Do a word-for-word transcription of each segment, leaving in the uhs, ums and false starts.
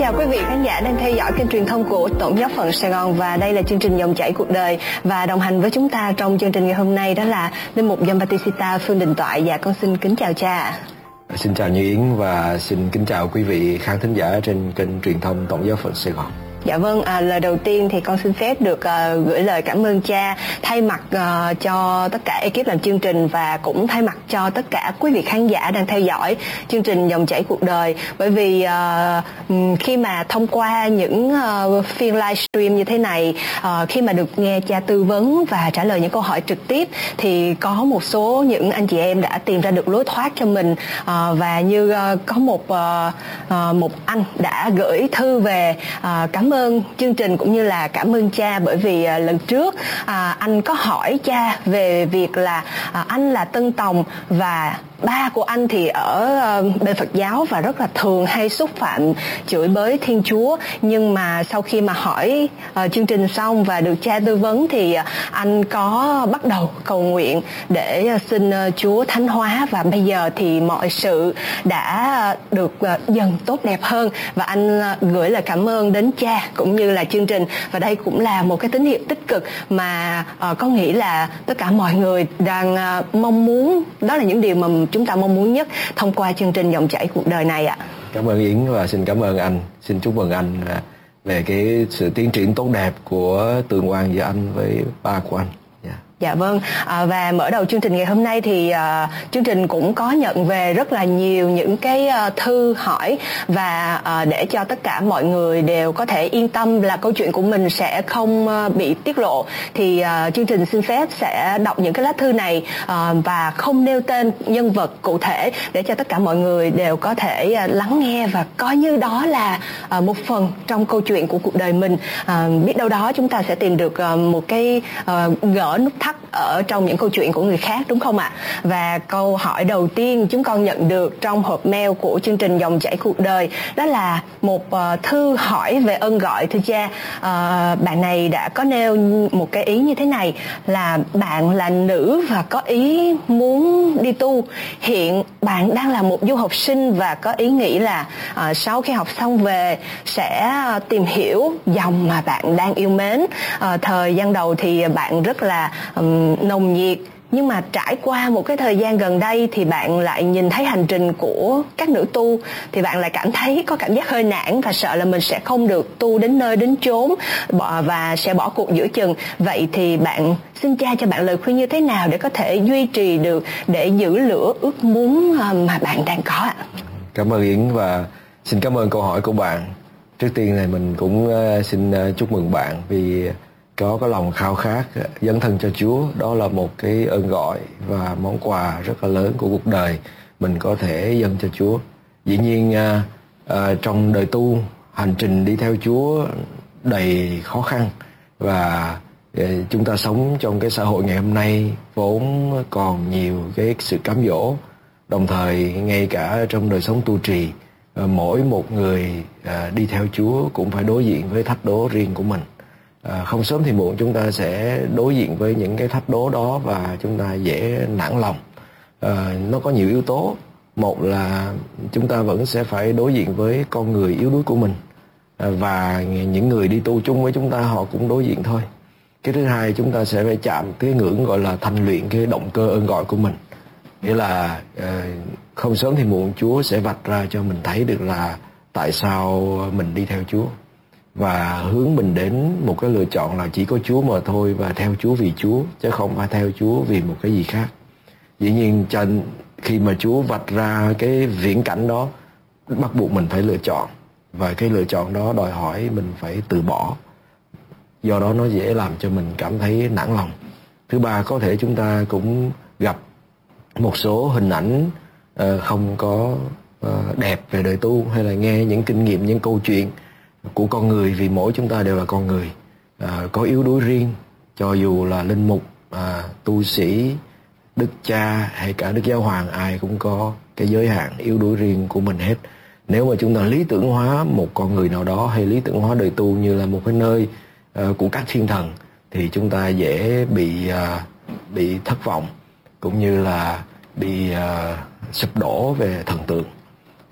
chào quý vị khán giả đang theo dõi kênh truyền thông của Tổng giáo phận Sài Gòn, và đây là chương trình Dòng chảy cuộc đời, và đồng hành với chúng ta trong chương trình ngày hôm nay đó là linh mục Giambattista Phương Đình Toại. Và con xin kính chào cha. Xin chào Như Yến và xin kính chào quý vị khán thính giả trên kênh truyền thông Tổng giáo phận Sài Gòn. Dạ vâng, à, lời đầu tiên thì con xin phép được uh, gửi lời cảm ơn cha thay mặt uh, cho tất cả ekip làm chương trình, và cũng thay mặt cho tất cả quý vị khán giả đang theo dõi chương trình Dòng chảy cuộc đời. Bởi vì uh, khi mà thông qua những uh, phiên livestream như thế này, uh, khi mà được nghe cha tư vấn và trả lời những câu hỏi trực tiếp, thì có một số những anh chị em đã tìm ra được lối thoát cho mình. Uh, và như uh, có một uh, uh, một anh đã gửi thư về uh, cảm ơn ơn chương trình cũng như là cảm ơn cha, bởi vì à, lần trước à, anh có hỏi cha về việc là à, anh là Tân Tòng và ba của anh thì ở uh, bên Phật giáo và rất là thường hay xúc phạm chửi bới Thiên Chúa. Nhưng mà sau khi mà hỏi uh, chương trình xong và được cha tư vấn thì uh, anh có bắt đầu cầu nguyện để uh, xin uh, Chúa thánh hóa, và bây giờ thì mọi sự đã uh, được uh, dần tốt đẹp hơn. Và anh uh, gửi lời cảm ơn đến cha cũng như là chương trình, và đây cũng là một cái tín hiệu tích cực mà uh, con nghĩ là tất cả mọi người đang uh, mong muốn. Đó là những điều mà chúng ta mong muốn nhất thông qua chương trình Dòng chảy cuộc đời này ạ. Cảm ơn Yến và xin cảm ơn anh. Xin chúc mừng anh về cái sự tiến triển tốt đẹp của tương quan giữa anh với ba của anh. Yeah. Dạ vâng, à, và mở đầu chương trình ngày hôm nay thì à, chương trình cũng có nhận về rất là nhiều những cái à, thư hỏi, và à, để cho tất cả mọi người đều có thể yên tâm là câu chuyện của mình sẽ không à, bị tiết lộ, thì à, chương trình xin phép sẽ đọc những cái lá thư này à, và không nêu tên nhân vật cụ thể, để cho tất cả mọi người đều có thể à, lắng nghe và coi như đó là à, một phần trong câu chuyện của cuộc đời mình. À, biết đâu đó chúng ta sẽ tìm được à, một cái à, gỡ nút thắt ở trong những câu chuyện của người khác, đúng không ạ? Và câu hỏi đầu tiên chúng con nhận được trong hộp mail của chương trình Dòng chảy cuộc đời đó là một uh, thư hỏi về ơn gọi. Thưa cha, uh, bạn này đã có nêu một cái ý như thế này là bạn là nữ và có ý muốn đi tu. Hiện bạn đang là một du học sinh và có ý nghĩ là uh, sau khi học xong về sẽ uh, tìm hiểu dòng mà bạn đang yêu mến. Uh, thời gian đầu thì bạn rất là um, nồng nhiệt, nhưng mà trải qua một cái thời gian gần đây thì bạn lại nhìn thấy hành trình của các nữ tu, thì bạn lại cảm thấy có cảm giác hơi nản và sợ là mình sẽ không được tu đến nơi đến chốn và sẽ bỏ cuộc giữa chừng. Vậy thì bạn xin cha cho bạn lời khuyên như thế nào để có thể duy trì được, để giữ lửa ước muốn mà bạn đang có ạ? Cảm ơn Yến và xin cảm ơn câu hỏi của bạn. Trước tiên này mình cũng xin chúc mừng bạn vì có cái lòng khao khát dấn thân cho Chúa. Đó là một cái ơn gọi và món quà rất là lớn của cuộc đời mình có thể dâng cho Chúa. Dĩ nhiên à, à, trong đời tu, hành trình đi theo Chúa đầy khó khăn, và à, chúng ta sống trong cái xã hội ngày hôm nay vốn còn nhiều cái sự cám dỗ. Đồng thời ngay cả trong đời sống tu trì, à, mỗi một người à, đi theo Chúa cũng phải đối diện với thách đố riêng của mình. À, không sớm thì muộn chúng ta sẽ đối diện với những cái thách đố đó và chúng ta dễ nản lòng. À, nó có nhiều yếu tố. Một là chúng ta vẫn sẽ phải đối diện với con người yếu đuối của mình, à, và những người đi tu chung với chúng ta họ cũng đối diện thôi. Cái thứ hai, chúng ta sẽ phải chạm cái ngưỡng gọi là thành luyện cái động cơ ơn gọi của mình. Nghĩa là à, không sớm thì muộn Chúa sẽ vạch ra cho mình thấy được là tại sao mình đi theo Chúa, và hướng mình đến một cái lựa chọn là chỉ có Chúa mà thôi, và theo Chúa vì Chúa chứ không phải theo Chúa vì một cái gì khác. Dĩ nhiên khi mà Chúa vạch ra cái viễn cảnh đó, bắt buộc mình phải lựa chọn, và cái lựa chọn đó đòi hỏi mình phải từ bỏ. Do đó nó dễ làm cho mình cảm thấy nản lòng. Thứ ba, có thể chúng ta cũng gặp một số hình ảnh uh, không có uh, đẹp về đời tu, hay là nghe những kinh nghiệm, những câu chuyện của con người, vì mỗi chúng ta đều là con người, à, có yếu đuối riêng. Cho dù là linh mục, à, tu sĩ, đức cha hay cả đức giáo hoàng, ai cũng có cái giới hạn yếu đuối riêng của mình hết. Nếu mà chúng ta lý tưởng hóa một con người nào đó, hay lý tưởng hóa đời tu như là một cái nơi à, của các thiên thần, thì chúng ta dễ bị à, bị thất vọng, cũng như là bị à, sụp đổ về thần tượng.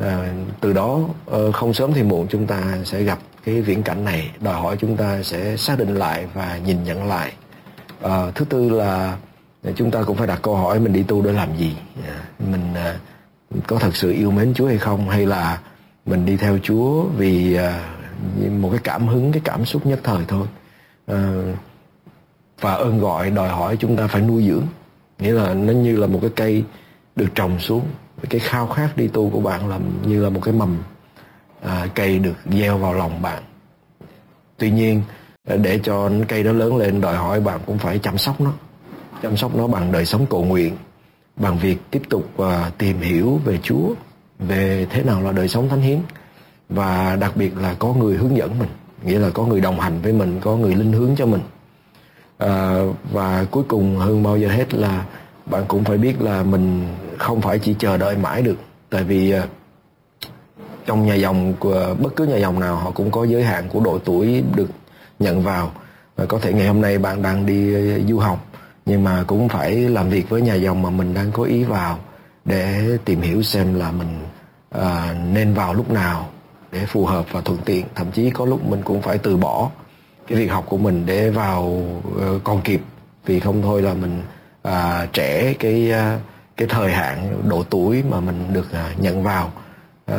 À, từ đó không sớm thì muộn chúng ta sẽ gặp cái viễn cảnh này, đòi hỏi chúng ta sẽ xác định lại và nhìn nhận lại. À, thứ tư là chúng ta cũng phải đặt câu hỏi mình đi tu để làm gì, mình có thật sự yêu mến Chúa hay không, hay là mình đi theo Chúa vì một cái cảm hứng, cái cảm xúc nhất thời thôi. À, và ơn gọi đòi hỏi chúng ta phải nuôi dưỡng, nghĩa là nó như là một cái cây được trồng xuống. Cái khao khát đi tu của bạn là như là một cái mầm à, cây được gieo vào lòng bạn. Tuy nhiên để cho cây đó lớn lên đòi hỏi bạn cũng phải chăm sóc nó, chăm sóc nó bằng đời sống cầu nguyện, bằng việc tiếp tục uh, tìm hiểu về Chúa, về thế nào là đời sống thánh hiến, và đặc biệt là có người hướng dẫn mình, nghĩa là có người đồng hành với mình, có người linh hướng cho mình. À, và cuối cùng hơn bao giờ hết là bạn cũng phải biết là mình không phải chỉ chờ đợi mãi được. Tại vì uh, trong nhà dòng của bất cứ nhà dòng nào họ cũng có giới hạn của độ tuổi được nhận vào. Và có thể ngày hôm nay bạn đang đi uh, du học, nhưng mà cũng phải làm việc với nhà dòng mà mình đang có ý vào, để tìm hiểu xem là mình uh, nên vào lúc nào để phù hợp và thuận tiện. Thậm chí có lúc mình cũng phải từ bỏ cái việc học của mình để vào uh, còn kịp, vì không thôi là mình uh, trẻ cái uh, cái thời hạn độ tuổi mà mình được uh, nhận vào. Uh,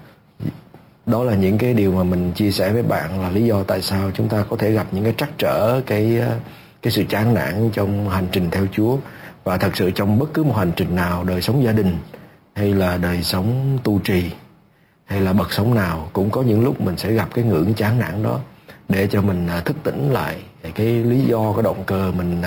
đó là những cái điều mà mình chia sẻ với bạn, là lý do tại sao chúng ta có thể gặp những cái trắc trở, cái uh, cái sự chán nản trong hành trình theo Chúa. Và thật sự trong bất cứ một hành trình nào, đời sống gia đình hay là đời sống tu trì hay là bậc sống nào, cũng có những lúc mình sẽ gặp cái ngưỡng chán nản đó, để cho mình thức tỉnh lại cái lý do, cái động cơ mình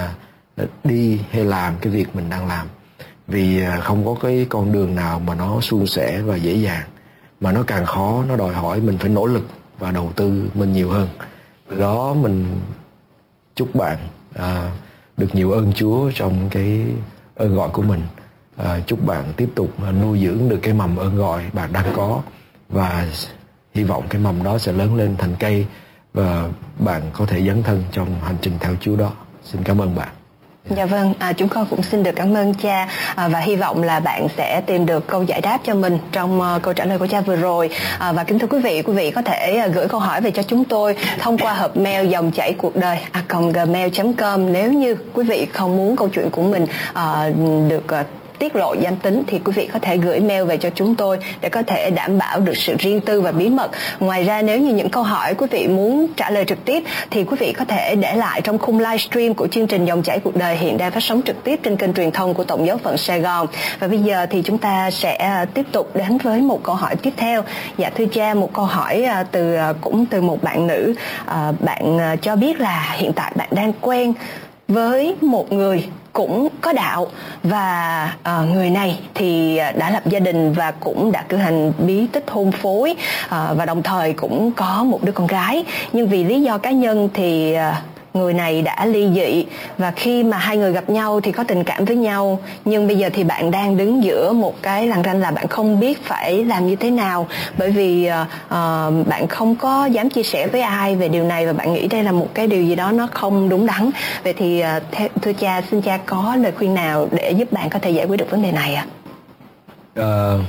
đi hay làm cái việc mình đang làm. Vì không có cái con đường nào mà nó suôn sẻ và dễ dàng, mà nó càng khó, nó đòi hỏi mình phải nỗ lực và đầu tư mình nhiều hơn. Từ đó mình chúc bạn à, được nhiều ơn Chúa trong cái ơn gọi của mình. À, chúc bạn tiếp tục nuôi dưỡng được cái mầm ơn gọi bạn đang có, và hy vọng cái mầm đó sẽ lớn lên thành cây và bạn có thể dấn thân trong hành trình theo Chúa đó. Xin cảm ơn bạn. Dạ vâng, à, chúng con cũng xin được cảm ơn cha, à, và hy vọng là bạn sẽ tìm được câu giải đáp cho mình trong uh, câu trả lời của cha vừa rồi. À, và kính thưa quý vị, quý vị có thể uh, gửi câu hỏi về cho chúng tôi thông qua hộp mail dòng chảy cuộc đời a còng gmail chấm com. Nếu như quý vị không muốn câu chuyện của mình uh, được uh, tiết lộ danh tính thì quý vị có thể gửi mail về cho chúng tôi để có thể đảm bảo được sự riêng tư và bí mật. Ngoài ra, nếu như những câu hỏi quý vị muốn trả lời trực tiếp thì quý vị có thể để lại trong khung livestream của chương trình Dòng chảy cuộc đời hiện đang phát sóng trực tiếp trên kênh truyền thông của Tổng giáo phận Sài Gòn. Và bây giờ thì chúng ta sẽ tiếp tục đến với một câu hỏi tiếp theo. Dạ thưa cha, một câu hỏi từ cũng từ một bạn nữ. À, bạn cho biết là hiện tại bạn đang quen với một người cũng có đạo, và uh, người này thì đã lập gia đình và cũng đã cử hành bí tích hôn phối, uh, và đồng thời cũng có một đứa con gái. Nhưng vì lý do cá nhân thì uh, người này đã ly dị, và khi mà hai người gặp nhau thì có tình cảm với nhau, nhưng bây giờ thì bạn đang đứng giữa một cái lằn ranh là bạn không biết phải làm như thế nào, bởi vì uh, uh, bạn không có dám chia sẻ với ai về điều này, và bạn nghĩ đây là một cái điều gì đó nó không đúng đắn. Vậy thì uh, theo, thưa cha, xin cha có lời khuyên nào để giúp bạn có thể giải quyết được vấn đề này ạ? À? Uh,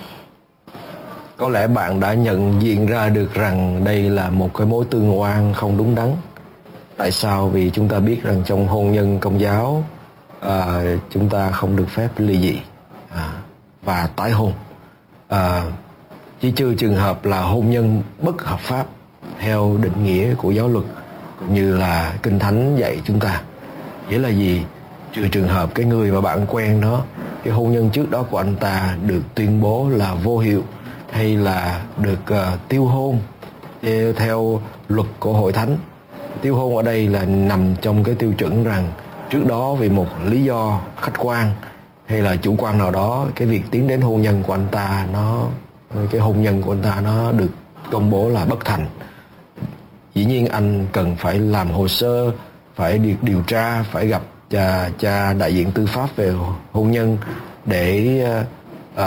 có lẽ bạn đã nhận diện ra được rằng đây là một cái mối tương oan không đúng đắn. Tại sao? Vì chúng ta biết rằng trong hôn nhân Công giáo à, chúng ta không được phép ly dị à, và tái hôn, à, chỉ trừ trường hợp là hôn nhân bất hợp pháp theo định nghĩa của giáo luật cũng như là Kinh Thánh dạy chúng ta. Nghĩa là gì? Trừ trường hợp cái người mà bạn quen đó, cái hôn nhân trước đó của anh ta được tuyên bố là vô hiệu, hay là được uh, tiêu hôn theo luật của Hội Thánh. Tiêu hôn ở đây là nằm trong cái tiêu chuẩn rằng trước đó vì một lý do khách quan hay là chủ quan nào đó, cái việc tiến đến hôn nhân của anh ta nó cái hôn nhân của anh ta nó được công bố là bất thành. Dĩ nhiên anh cần phải làm hồ sơ, phải được điều tra, phải gặp cha, cha đại diện tư pháp về hôn nhân để uh,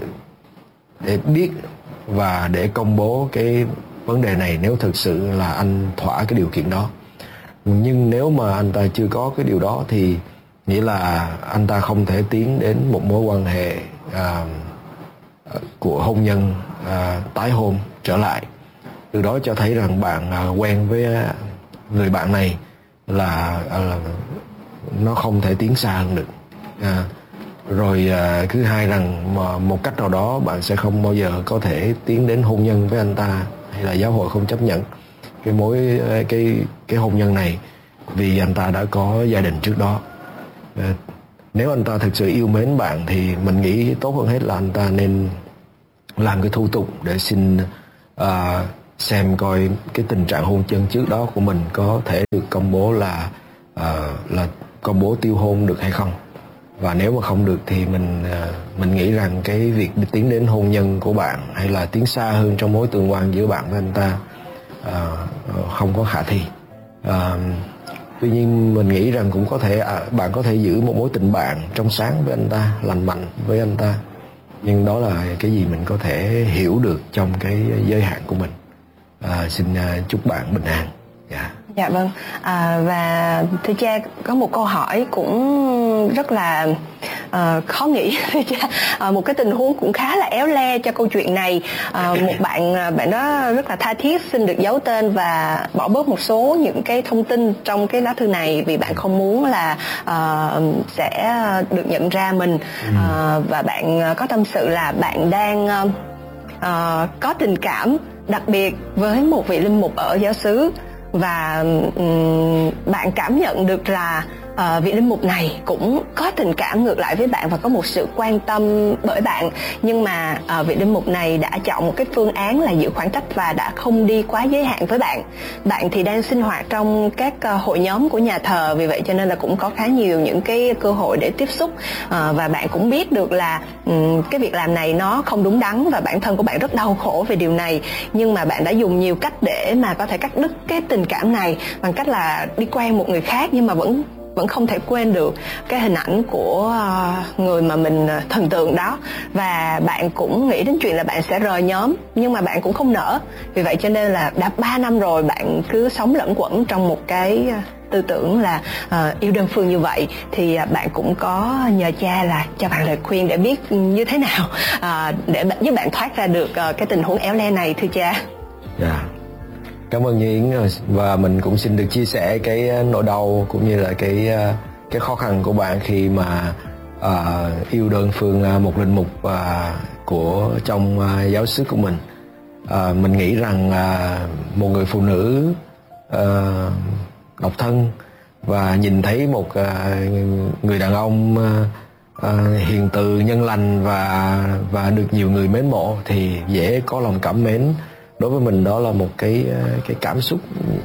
để biết và để công bố cái vấn đề này nếu thực sự là anh thỏa cái điều kiện đó. Nhưng nếu mà anh ta chưa có cái điều đó thì nghĩa là anh ta không thể tiến đến một mối quan hệ à, của hôn nhân à, tái hôn trở lại. Từ đó cho thấy rằng bạn à, quen với người bạn này là, là nó không thể tiến xa hơn được. À, rồi à, thứ hai rằng mà một cách nào đó bạn sẽ không bao giờ có thể tiến đến hôn nhân với anh ta, hay là giáo hội không chấp nhận cái mối cái cái hôn nhân này vì anh ta đã có gia đình trước đó. À, nếu anh ta thực sự yêu mến bạn thì mình nghĩ tốt hơn hết là anh ta nên làm cái thủ tục để xin uh, xem coi cái tình trạng hôn nhân trước đó của mình có thể được công bố là uh, là công bố tiêu hôn được hay không. Và nếu mà không được thì mình uh, mình nghĩ rằng cái việc tiến đến hôn nhân của bạn hay là tiến xa hơn trong mối tương quan giữa bạn với anh ta uh, không có khả thi. Uh, Tuy nhiên mình nghĩ rằng cũng có thể à, bạn có thể giữ một mối tình bạn trong sáng với anh ta, lành mạnh với anh ta. Nhưng đó là cái gì mình có thể hiểu được trong cái giới hạn của mình. À, xin uh, chúc bạn bình an. Yeah. Dạ vâng. À, và thưa cha, có một câu hỏi cũng rất là uh, khó nghĩ. Thưa cha, uh, một cái tình huống cũng khá là éo le cho câu chuyện này. Uh, một bạn bạn đó rất là tha thiết xin được giấu tên và bỏ bớt một số những cái thông tin trong cái lá thư này vì bạn không muốn là uh, sẽ được nhận ra mình. Uh, và bạn có tâm sự là bạn đang uh, uh, có tình cảm đặc biệt với một vị linh mục ở giáo xứ. Và um, bạn cảm nhận được là uh, vị linh mục này cũng có tình cảm ngược lại với bạn và có một sự quan tâm bởi bạn. Nhưng mà uh, vị linh mục này đã chọn một cái phương án là giữ khoảng cách và đã không đi quá giới hạn với bạn. Bạn thì đang sinh hoạt trong các uh, hội nhóm của nhà thờ, vì vậy cho nên là cũng có khá nhiều những cái cơ hội để tiếp xúc. Uh, và bạn cũng biết được là um, cái việc làm này nó không đúng đắn và bản thân của bạn rất đau khổ về điều này. Nhưng mà bạn đã dùng nhiều cách để mà có thể cắt đứt cái tình cảm này bằng cách là đi quen một người khác, nhưng mà vẫn vẫn không thể quên được cái hình ảnh của người mà mình thần tượng đó. Và bạn cũng nghĩ đến chuyện là bạn sẽ rời nhóm, nhưng mà bạn cũng không nỡ. Vì vậy cho nên là đã ba năm rồi bạn cứ sống lẫn quẩn trong một cái tư tưởng là uh, yêu đơn phương như vậy. Thì uh, bạn cũng có nhờ cha là cho bạn lời khuyên để biết như thế nào uh, để giúp bạn thoát ra được uh, cái tình huống éo le này, thưa cha. Dạ. Yeah. Cảm ơn Như Yến, và mình cũng xin được chia sẻ cái nỗi đau cũng như là cái cái khó khăn của bạn khi mà uh, yêu đơn phương một linh mục uh, của trong uh, giáo xứ của mình. Uh, mình nghĩ rằng uh, một người phụ nữ uh, độc thân và nhìn thấy một uh, người đàn ông uh, uh, hiền từ, nhân lành và và được nhiều người mến mộ thì dễ có lòng cảm mến. Đối với mình đó là một cái cái cảm xúc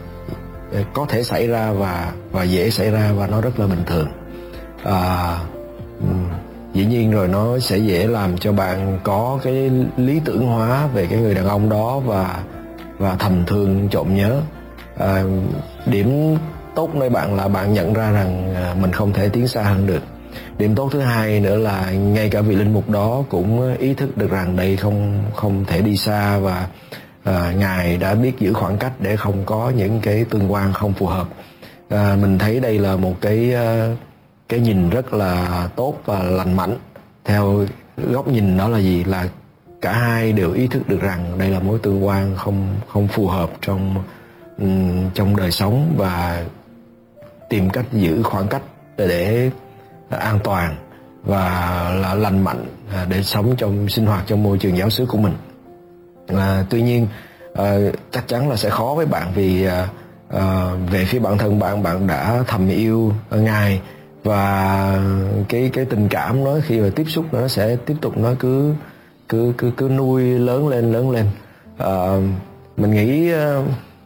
có thể xảy ra và và dễ xảy ra và nó rất là bình thường. À, dĩ nhiên rồi nó sẽ dễ làm cho bạn có cái lý tưởng hóa về cái người đàn ông đó và và thầm thương trộm nhớ. À, điểm tốt nơi bạn là bạn nhận ra rằng mình không thể tiến xa hơn được. Điểm tốt thứ hai nữa là ngay cả vị linh mục đó cũng ý thức được rằng đây không không thể đi xa và À, Ngài đã biết giữ khoảng cách để không có những cái tương quan không phù hợp. À, mình thấy đây là một cái cái nhìn rất là tốt và lành mạnh. Theo góc nhìn đó là gì? Là cả hai đều ý thức được rằng đây là mối tương quan không không phù hợp trong um, trong đời sống và tìm cách giữ khoảng cách để, để an toàn và là lành mạnh để sống trong sinh hoạt trong môi trường giáo xứ của mình. À, tuy nhiên à, chắc chắn là sẽ khó với bạn vì à, à, về phía bản thân bạn bạn đã thầm yêu Ngài và cái cái tình cảm nó khi mà tiếp xúc nó sẽ tiếp tục nó cứ cứ cứ cứ nuôi lớn lên lớn lên. À, mình nghĩ à,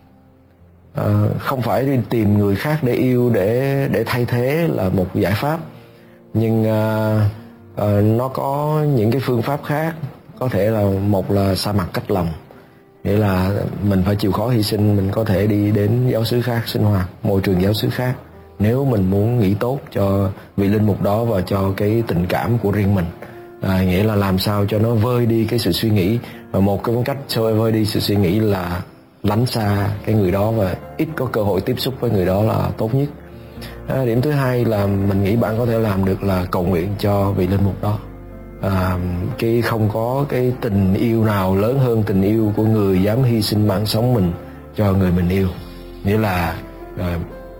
à, không phải đi tìm người khác để yêu để để thay thế là một giải pháp, nhưng à, à, nó có những cái phương pháp khác. Có thể là một là sa mặt cách lòng, nghĩa là mình phải chịu khó hy sinh, mình có thể đi đến giáo xứ khác sinh hoạt, môi trường giáo xứ khác nếu mình muốn nghĩ tốt cho vị linh mục đó và cho cái tình cảm của riêng mình. À, nghĩa là làm sao cho nó vơi đi cái sự suy nghĩ, và một cái cách cho vơi đi sự suy nghĩ là lánh xa cái người đó và ít có cơ hội tiếp xúc với người đó là tốt nhất. À, điểm thứ hai là mình nghĩ bạn có thể làm được là cầu nguyện cho vị linh mục đó. à, cái không có cái tình yêu nào lớn hơn tình yêu của người dám hy sinh mạng sống mình cho người mình yêu. Nghĩa là à,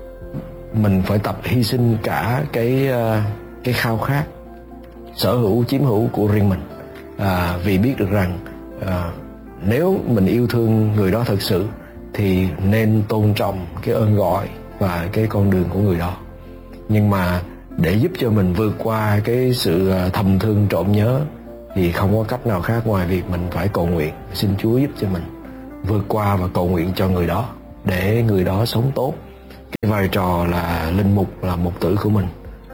mình phải tập hy sinh cả cái à, cái khao khát sở hữu chiếm hữu của riêng mình, à, vì biết được rằng à, nếu mình yêu thương người đó thật sự thì nên tôn trọng cái ơn gọi và cái con đường của người đó. Nhưng mà để giúp cho mình vượt qua cái sự thầm thương trộm nhớ thì không có cách nào khác ngoài việc mình phải cầu nguyện, xin Chúa giúp cho mình vượt qua và cầu nguyện cho người đó để người đó sống tốt cái vai trò là linh mục, là mục tử của mình.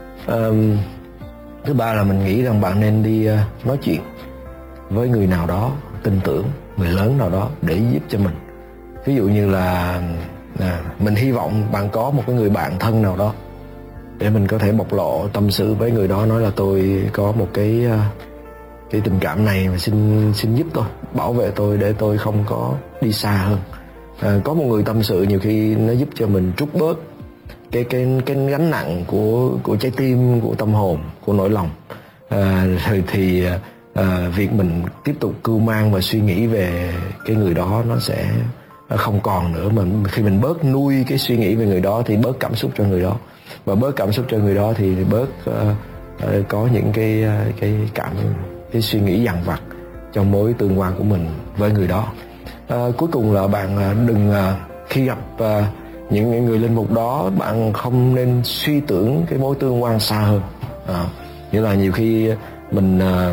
um, Thứ ba là mình nghĩ rằng bạn nên đi nói chuyện với người nào đó tin tưởng, người lớn nào đó để giúp cho mình. Ví dụ như là à, mình hy vọng bạn có một cái người bạn thân nào đó để mình có thể bộc lộ tâm sự với người đó, nói là tôi có một cái cái tình cảm này mà xin xin giúp tôi, bảo vệ tôi để tôi không có đi xa hơn. À, có một người tâm sự nhiều khi nó giúp cho mình trút bớt cái cái cái gánh nặng của của trái tim, của tâm hồn, của nỗi lòng. À, thì, thì à, việc mình tiếp tục cưu mang và suy nghĩ về cái người đó nó sẽ không còn nữa. Mà khi mình bớt nuôi cái suy nghĩ về người đó thì bớt cảm xúc cho người đó, và bớt cảm xúc cho người đó thì bớt uh, uh, có những cái uh, cái cảm cái suy nghĩ dằn vặt trong mối tương quan của mình với người đó. Uh, cuối cùng là bạn uh, đừng uh, khi gặp uh, những người linh mục đó, bạn không nên suy tưởng cái mối tương quan xa hơn. Uh, nghĩa là nhiều khi mình uh,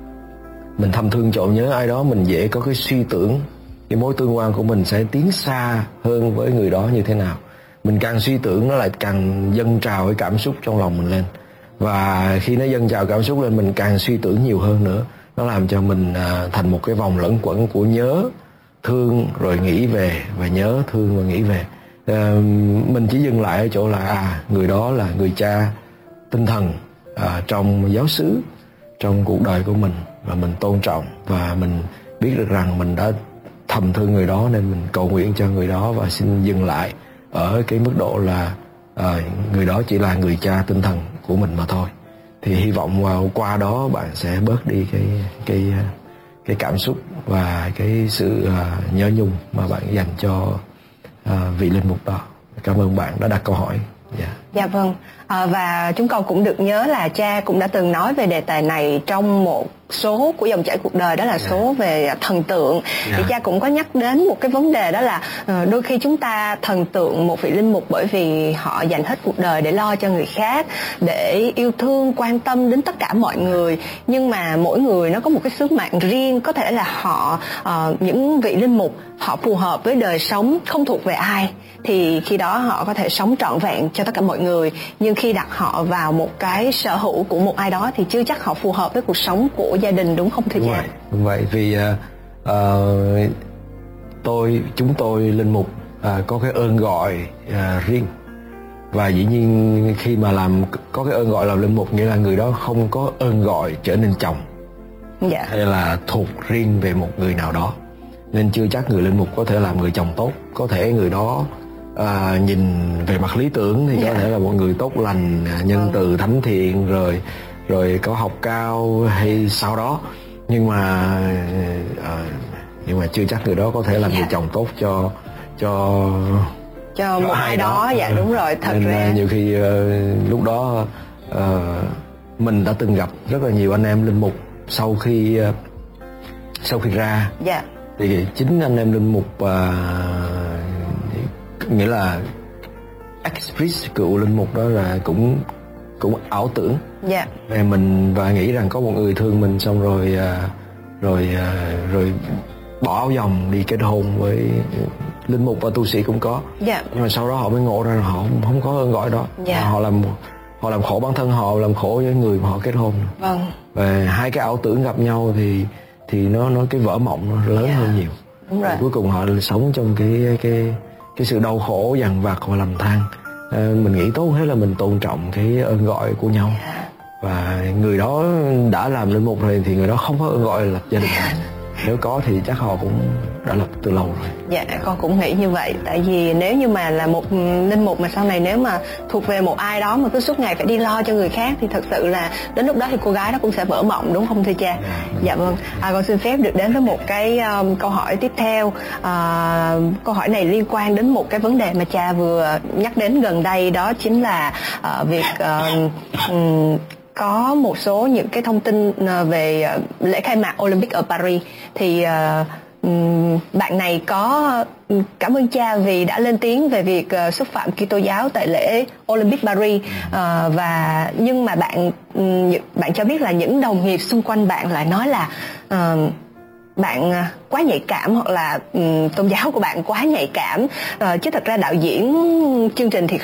mình thầm thương trộm nhớ ai đó, mình dễ có cái suy tưởng cái mối tương quan của mình sẽ tiến xa hơn với người đó như thế nào. Mình càng suy tưởng nó lại càng dâng trào cái cảm xúc trong lòng mình lên, và khi nó dâng trào cảm xúc lên mình càng suy tưởng nhiều hơn nữa. Nó làm cho mình à, thành một cái vòng lẫn quẩn của nhớ, thương rồi nghĩ về, và nhớ, thương và nghĩ về. À, mình chỉ dừng lại ở chỗ là à, người đó là người cha tinh thần à, trong giáo xứ, trong cuộc đời của mình, và mình tôn trọng và mình biết được rằng mình đã thầm thương người đó nên mình cầu nguyện cho người đó, và xin dừng lại ở cái mức độ là à, người đó chỉ là người cha tinh thần của mình mà thôi. Thì hy vọng qua, qua đó bạn sẽ bớt đi cái cái cái cảm xúc và cái sự à, nhớ nhung mà bạn dành cho à, vị linh mục đó. Cảm ơn bạn đã đặt câu hỏi. Yeah. Dạ vâng, à, và chúng con cũng được nhớ là cha cũng đã từng nói về đề tài này trong một số của dòng chảy cuộc đời, đó là yeah. số về thần tượng. Yeah. Thì cha cũng có nhắc đến một cái vấn đề, đó là uh, đôi khi chúng ta thần tượng một vị linh mục bởi vì họ dành hết cuộc đời để lo cho người khác, để yêu thương, quan tâm đến tất cả mọi người. Nhưng mà mỗi người nó có một cái sứ mạng riêng. Có thể là họ, uh, những vị linh mục họ phù hợp với đời sống không thuộc về ai, thì khi đó họ có thể sống trọn vẹn cho tất cả mọi người. Nhưng khi đặt họ vào một cái sở hữu của một ai đó thì chưa chắc họ phù hợp với cuộc sống của gia đình, đúng không thưa đúng cha? Vậy. Đúng vậy, vì uh, uh, tôi chúng tôi linh mục uh, có cái ơn gọi uh, riêng, và dĩ nhiên khi mà làm có cái ơn gọi làm linh mục nghĩa là người đó không có ơn gọi trở nên chồng, dạ. hay là thuộc riêng về một người nào đó, nên chưa chắc người linh mục có thể làm người chồng tốt. Có thể người đó à, nhìn về mặt lý tưởng thì yeah. có thể là một người tốt lành, nhân từ, thánh thiện, rồi rồi có học cao hay sau đó, nhưng mà à, nhưng mà chưa chắc người đó có thể làm yeah. người chồng tốt cho cho cho một ai đó. đó dạ đúng rồi. Thật nên ra nhiều khi uh, lúc đó uh, mình đã từng gặp rất là nhiều anh em linh mục sau khi uh, sau khi ra dạ. thì chính anh em linh mục uh, nghĩa là ex-priest, cựu linh mục đó là cũng cũng ảo tưởng dạ. về mình và nghĩ rằng có một người thương mình, xong rồi uh, rồi uh, rồi bỏ áo dòng đi kết hôn với linh mục và tu sĩ cũng có. Dạ. Nhưng mà sau đó họ mới ngộ ra là họ không, không có ơn gọi đó. Dạ. Họ làm họ làm khổ bản thân họ, làm khổ với người mà họ kết hôn. Vâng. Và hai cái ảo tưởng gặp nhau thì thì nó nó cái vỡ mộng nó lớn yeah. hơn nhiều. Đúng rồi. Cuối cùng họ sống trong cái cái cái sự đau khổ dằn vặt và lầm than. À, mình nghĩ tốt hết là mình tôn trọng cái ơn gọi của nhau. Yeah. Và người đó đã làm linh mục rồi thì người đó không có ơn gọi lập gia đình. nếu có thì chắc họ cũng đã lập từ lâu rồi. Dạ, con cũng nghĩ như vậy. Tại vì nếu như mà là một linh mục mà sau này nếu mà thuộc về một ai đó mà cứ suốt ngày phải đi lo cho người khác thì thật sự là đến lúc đó thì cô gái đó cũng sẽ vỡ mộng, đúng không thưa cha? Dạ, dạ vâng. À, con xin phép được đến với một cái um, câu hỏi tiếp theo. À, câu hỏi này liên quan đến một cái vấn đề mà cha vừa nhắc đến gần đây, đó chính là uh, việc uh, um, có một số những cái thông tin về lễ khai mạc Olympic ở Paris. Thì uh, bạn này có cảm ơn cha vì đã lên tiếng về việc uh, xúc phạm Kitô giáo tại lễ Olympic Paris, uh, và nhưng mà bạn um, bạn cho biết là những đồng nghiệp xung quanh bạn lại nói là uh, bạn quá nhạy cảm, hoặc là um, tôn giáo của bạn quá nhạy cảm, uh, chứ thật ra đạo diễn chương trình thì